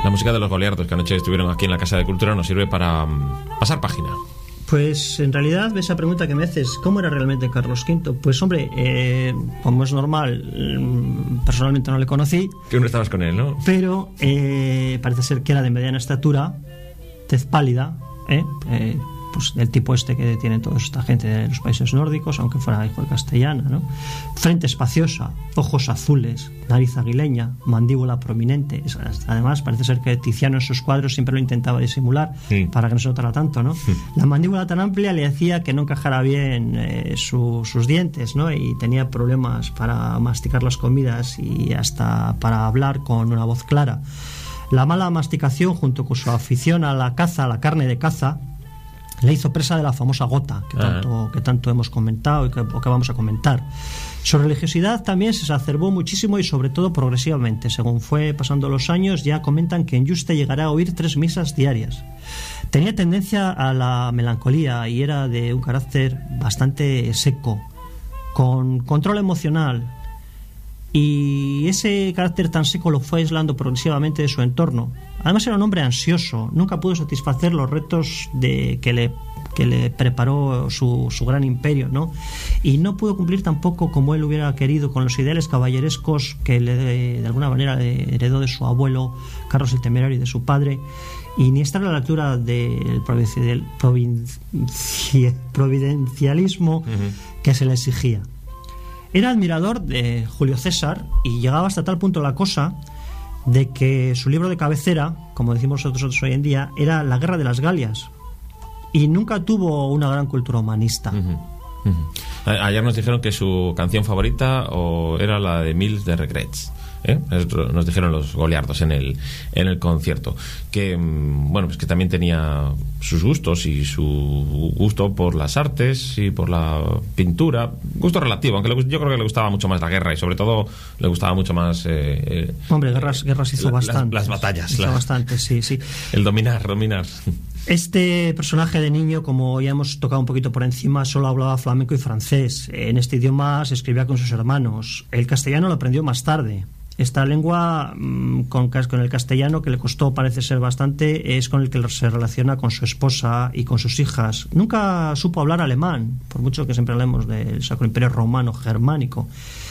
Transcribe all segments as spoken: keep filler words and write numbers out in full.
La música de los Goliardos, que anoche estuvieron aquí en la Casa de Cultura, nos sirve para um, pasar página. Pues en realidad, esa pregunta que me haces, ¿cómo era realmente Carlos quinto? Pues hombre, eh, como es normal, personalmente no le conocí. Que no estabas con él, ¿no? Pero eh, parece ser que era de mediana estatura, tez pálida, ¿eh? eh pues del tipo este que tiene toda esta gente de los países nórdicos, aunque fuera hijo de castellana, ¿no? Frente espaciosa, ojos azules, nariz aguileña, mandíbula prominente. Además, parece ser que Tiziano en sus cuadros siempre lo intentaba disimular, sí, para que no se notara tanto, ¿no? Sí. La mandíbula tan amplia le hacía que no encajara bien eh, su, sus dientes, ¿no? Y tenía problemas para masticar las comidas y hasta para hablar con una voz clara. La mala masticación, junto con su afición a la caza, a la carne de caza, le hizo presa de la famosa gota que tanto, que tanto hemos comentado y que, o que vamos a comentar. Su religiosidad también se exacerbó muchísimo y sobre todo progresivamente. Según fue pasando los años, ya comentan que en Yuste llegará a oír tres misas diarias. Tenía tendencia a la melancolía y era de un carácter bastante seco, con control emocional, y ese carácter tan seco lo fue aislando progresivamente de su entorno. Además era un hombre ansioso, nunca pudo satisfacer los retos de que le, que le preparó su, su gran imperio, ¿no? Y no pudo cumplir tampoco como él hubiera querido con los ideales caballerescos que le, de alguna manera le heredó de su abuelo Carlos el Temerario y de su padre, y ni estar a la altura del providencialismo uh-huh. que se le exigía. Era admirador de Julio César y llegaba hasta tal punto la cosa de que su libro de cabecera, como decimos nosotros hoy en día, era La Guerra de las Galias, y nunca tuvo una gran cultura humanista. Uh-huh. Uh-huh. Ayer nos dijeron que su canción favorita o era la de Mills de Regrets. ¿Eh? Nos dijeron los Goliardos en el en el concierto que bueno, pues que también tenía sus gustos y su gusto por las artes y por la pintura, gusto relativo, aunque le, yo creo que le gustaba mucho más la guerra y sobre todo le gustaba mucho más eh, eh, hombre, guerras, guerras hizo la, bastante las, las batallas, hizo la, bastante, sí, sí. El dominar, dominar. Este personaje de niño, como ya hemos tocado un poquito por encima, solo hablaba flamenco y francés. En este idioma se escribía con sus hermanos. El castellano lo aprendió más tarde. Esta lengua, con, con el castellano, que le costó, parece ser bastante, es con el que se relaciona con su esposa y con sus hijas. Nunca supo hablar alemán, por mucho que siempre hablemos del Sacro Imperio Romano Germánico.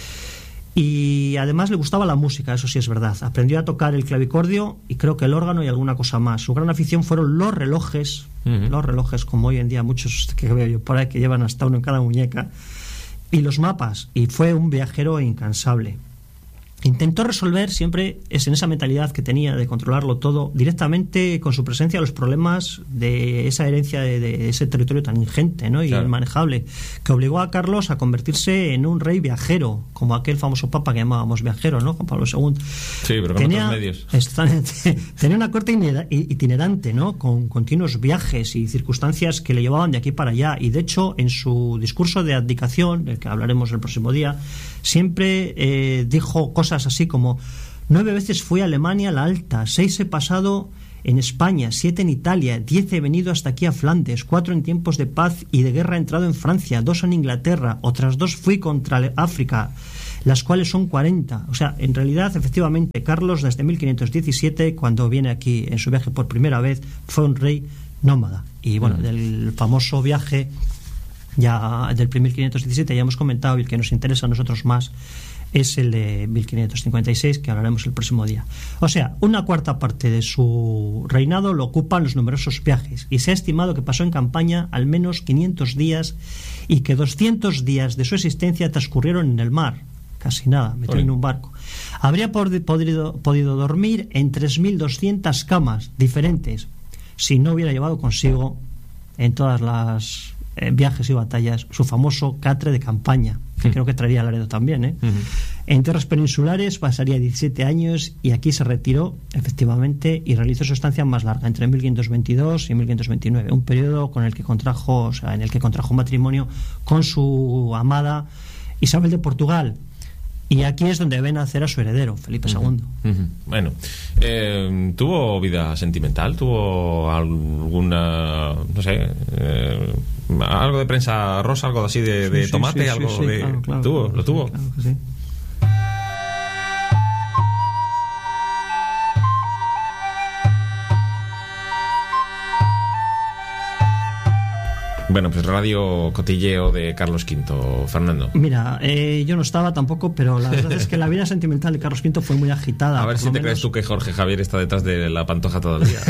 Y además le gustaba la música, eso sí es verdad. Aprendió a tocar el clavicordio y creo que el órgano y alguna cosa más. Su gran afición fueron los relojes, uh-huh. los relojes, como hoy en día muchos que veo yo por ahí que llevan hasta uno en cada muñeca, y los mapas, y fue un viajero incansable. Intentó resolver siempre es en esa mentalidad que tenía de controlarlo todo directamente con su presencia los problemas de esa herencia de, de ese territorio tan ingente, ¿no? Y claro, inmanejable, que obligó a Carlos a convertirse en un rey viajero, como aquel famoso papa que llamábamos viajero, ¿no? Juan Pablo segundo. Sí, pero con tenía, otros medios. Tenía una corte itinerante, ¿no? Con continuos viajes y circunstancias que le llevaban de aquí para allá, y de hecho en su discurso de abdicación, del que hablaremos el próximo día, siempre eh, dijo cosas así como: nueve veces fui a Alemania la Alta, seis he pasado en España, siete en Italia, diez he venido hasta aquí a Flandes, cuatro en tiempos de paz y de guerra he entrado en Francia, dos en Inglaterra, otras dos fui contra África, las cuales son cuarenta. O sea, en realidad, efectivamente, Carlos desde mil quinientos diecisiete, cuando viene aquí en su viaje por primera vez, fue un rey nómada. Y bueno, mm. del famoso viaje ya del mil quinientos diecisiete ya hemos comentado, y el que nos interesa a nosotros más es el de mil quinientos cincuenta y seis, que hablaremos el próximo día. O sea, una cuarta parte de su reinado lo ocupan los numerosos viajes, y se ha estimado que pasó en campaña al menos quinientos días y que doscientos días de su existencia transcurrieron en el mar, casi nada, metido en un barco. Habría podido, podido dormir en tres mil doscientas camas diferentes si no hubiera llevado consigo en todas las eh, viajes y batallas su famoso catre de campaña, que uh-huh. creo que traería Laredo también, ¿eh? Uh-huh. En tierras peninsulares pasaría diecisiete años y aquí se retiró efectivamente y realizó su estancia más larga, entre mil quinientos veintidós y mil quinientos veintinueve, un periodo con el que contrajo, o sea, en el que contrajo matrimonio con su amada Isabel de Portugal. Y aquí es donde ven nacer a su heredero, Felipe uh-huh. segundo. Uh-huh. Bueno, eh, ¿tuvo vida sentimental? ¿Tuvo alguna, no sé, eh, algo de prensa rosa, algo así de, de sí, tomate? Sí, sí, algo sí, sí, de... Claro, claro, ¿Tuvo? Claro, ¿Lo tuvo? Claro que sí. Bueno, pues radio cotilleo de Carlos quinto, Fernando. Mira, eh, yo no estaba tampoco, pero la verdad es que la vida sentimental de Carlos quinto fue muy agitada. A ver si te menos... crees tú que Jorge Javier está detrás de la Pantoja todo el día.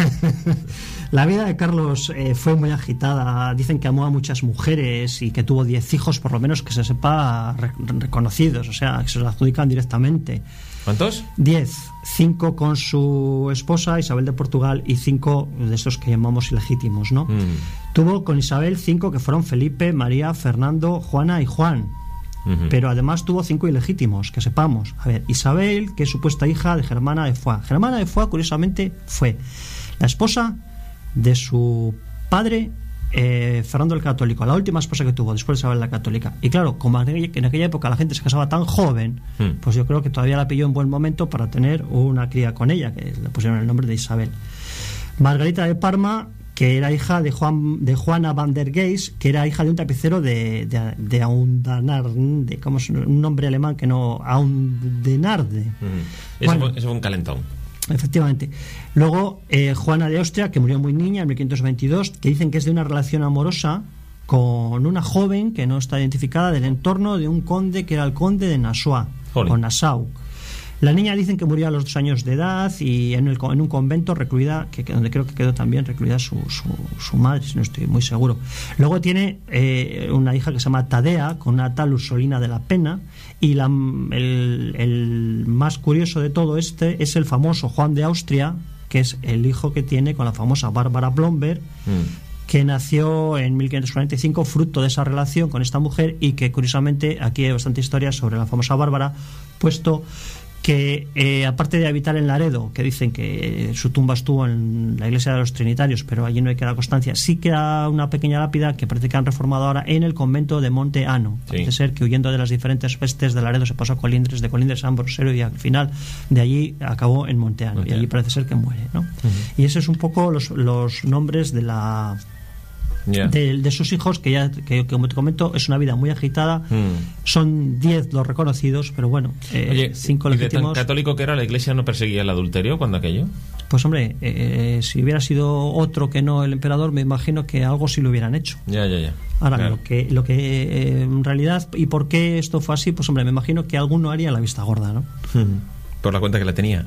La vida de Carlos eh, fue muy agitada. Dicen que amó a muchas mujeres y que tuvo diez hijos, por lo menos que se sepa, re- reconocidos, o sea, que se los adjudican directamente. ¿Cuántos? Diez. Cinco con su esposa Isabel de Portugal y cinco de esos que llamamos ilegítimos, ¿no? Mm. Tuvo con Isabel cinco que fueron Felipe, María, Fernando, Juana y Juan. Uh-huh. Pero además tuvo cinco ilegítimos, que sepamos. A ver, Isabel, que es supuesta hija de Germana de Foix. Germana de Foix, curiosamente, fue la esposa de su padre, Eh, Fernando el Católico, la última esposa que tuvo después de Isabel la Católica. Y claro, como en aquella época la gente se casaba tan joven, mm. pues yo creo que todavía la pilló en buen momento para tener una cría con ella, que le pusieron el nombre de Isabel. Margarita de Parma, que era hija de Juan de Juana van der Geys, que era hija de un tapicero de, de, de Aundenarde, de, ¿cómo es? Un nombre alemán que no, Aundenarde. Mm. Eso, bueno, fue, eso fue un calentón. Efectivamente. Luego eh, Juana de Austria, que murió muy niña en mil quinientos veintidós, que dicen que es de una relación amorosa con una joven que no está identificada del entorno de un conde que era el conde de Nassau, o Nassau. La niña dicen que murió a los dos años de edad y en, el, en un convento recluida, que, que donde creo que quedó también recluida su, su, su madre, si no estoy muy seguro. Luego tiene eh, una hija que se llama Tadea, con una tal Ursolina de la Pena, y la, el, el más curioso de todo este es el famoso Juan de Austria, que es el hijo que tiene con la famosa Bárbara Blomberg, mm. que nació en mil quinientos cuarenta y cinco fruto de esa relación con esta mujer, y que curiosamente aquí hay bastante historia sobre la famosa Bárbara, puesto que eh, aparte de habitar en Laredo, que dicen que su tumba estuvo en la iglesia de los Trinitarios, pero allí no hay que dar constancia, sí queda una pequeña lápida que parece que han reformado ahora en el convento de Monte Ano. Sí. Parece ser que huyendo de las diferentes pestes de Laredo se pasó a Colindres, de Colindres a Ambrosero, y al final de allí acabó en Monte Ano, okay. Y allí parece ser que muere, ¿no? Uh-huh. Y ese es un poco los, los nombres de la Yeah. De, de sus hijos, que ya que, como te comento, es una vida muy agitada. Mm. Son diez los reconocidos, pero bueno, eh, Oye, cinco ¿y legítimos. De tan católico que era, la Iglesia no perseguía el adulterio cuando aquello? Pues hombre, eh, si hubiera sido otro que no el emperador, me imagino que algo sí lo hubieran hecho. Ya, ya, ya. Ahora, claro. lo que, lo que eh, en realidad, ¿y por qué esto fue así? Pues hombre, me imagino que alguno haría la vista gorda, ¿no? Por la cuenta que la tenía,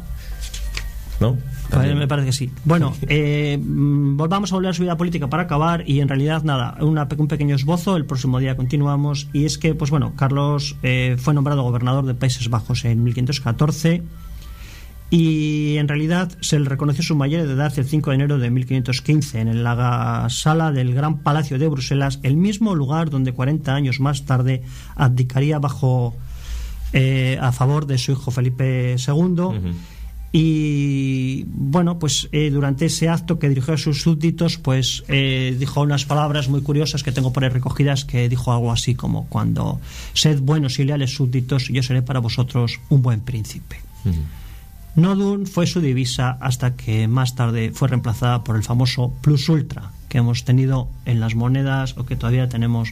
¿no? También. Me parece que sí. Bueno, eh, volvamos a volver a su vida política para acabar, y en realidad nada, una, un pequeño esbozo. El próximo día continuamos, y es que, pues bueno, Carlos eh, fue nombrado gobernador de Países Bajos en mil quinientos catorce, y en realidad se le reconoció su mayoría de edad el cinco de enero de mil quinientos quince en la sala del Gran Palacio de Bruselas, el mismo lugar donde cuarenta años más tarde abdicaría bajo eh, a favor de su hijo Felipe segundo. Uh-huh. Y bueno, pues eh, durante ese acto que dirigió a sus súbditos, pues eh, dijo unas palabras muy curiosas que tengo por ahí recogidas, que dijo algo así como: cuando sed buenos y leales súbditos, yo seré para vosotros un buen príncipe. Uh-huh. Nodun fue su divisa hasta que más tarde fue reemplazada por el famoso plus ultra que hemos tenido en las monedas, o que todavía tenemos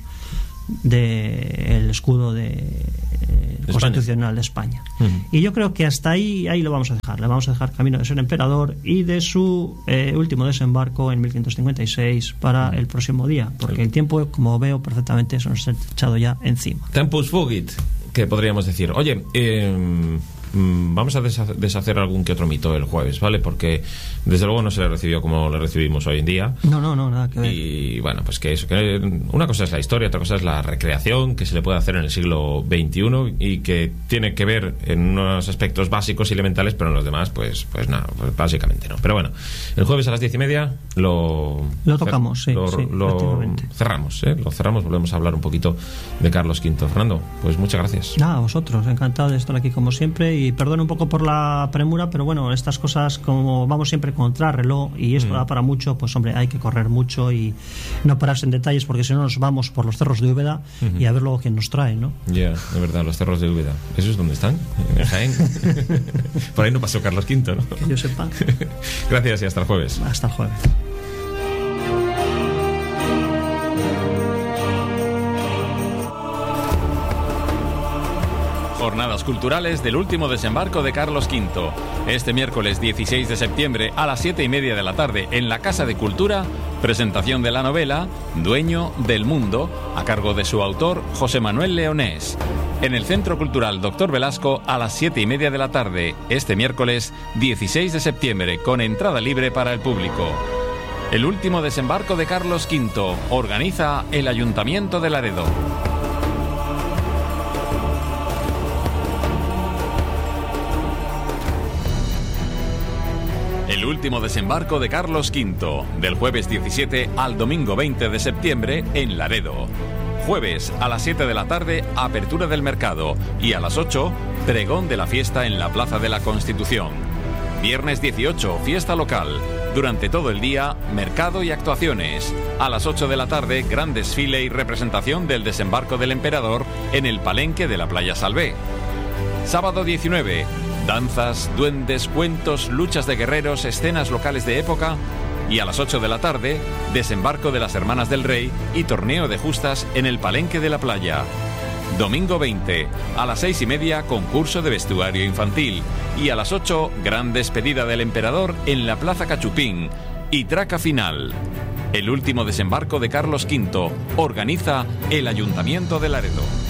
del escudo de, eh, de constitucional España. de España. Uh-huh. Y yo creo que hasta ahí ahí lo vamos a dejar. Le vamos a dejar camino de ser emperador y de su eh, último desembarco en mil quinientos cincuenta y seis para uh-huh. el próximo día, porque sí. El tiempo, como veo perfectamente, se nos ha echado ya encima. Tempus fugit, que podríamos decir. Oye, eh, vamos a deshacer algún que otro mito el jueves, ¿vale? Porque desde luego no se le recibió como le recibimos hoy en día. No, no, no, nada que ver. Y bueno, pues que eso, que una cosa es la historia, otra cosa es la recreación que se le puede hacer en el siglo veintiuno, y que tiene que ver en unos aspectos básicos y elementales, pero en los demás, pues, pues nada, pues básicamente no. Pero bueno, el jueves a las diez y media lo lo tocamos, sí, lo, sí, lo cerramos, ¿eh? Lo cerramos, volvemos a hablar un poquito de Carlos quinto. Fernando, pues muchas gracias. Nada, a vosotros, encantado de estar aquí como siempre. Y perdón un poco por la premura, pero bueno, estas cosas, como vamos siempre contra reloj y esto mm. da para mucho, pues hombre, hay que correr mucho y no pararse en detalles, porque si no nos vamos por los cerros de Úbeda uh-huh. y a ver luego quién nos trae, ¿no? Ya, yeah, de verdad, los cerros de Úbeda. ¿Esos es dónde están? En Jaén. Por ahí no pasó Carlos quinto, ¿no? Que yo sepa. Gracias y hasta el jueves. Hasta el jueves. Jornadas culturales del último desembarco de Carlos quinto. Este miércoles dieciséis de septiembre a las siete y media de la tarde en la Casa de Cultura, presentación de la novela Dueño del Mundo, a cargo de su autor José Manuel Leonés. En el Centro Cultural Doctor Velasco a las siete y media de la tarde, este miércoles dieciséis de septiembre, con entrada libre para el público. El último desembarco de Carlos quinto, organiza el Ayuntamiento de Laredo. El último desembarco de Carlos quinto, del jueves diecisiete al domingo veinte de septiembre en Laredo. Jueves a las siete de la tarde, apertura del mercado, y a las ocho, pregón de la fiesta en la Plaza de la Constitución. Viernes dieciocho, fiesta local. Durante todo el día, mercado y actuaciones. A las ocho de la tarde, gran desfile y representación del desembarco del emperador en el palenque de la Playa Salvé. Sábado diecinueve, danzas, duendes, cuentos, luchas de guerreros, escenas locales de época. Y a las ocho de la tarde, desembarco de las Hermanas del Rey y torneo de justas en el Palenque de la Playa. Domingo veinte, a las seis y media, concurso de vestuario infantil. Y a las ocho, gran despedida del emperador en la Plaza Cachupín. Y traca final. El último desembarco de Carlos quinto, organiza el Ayuntamiento de Laredo.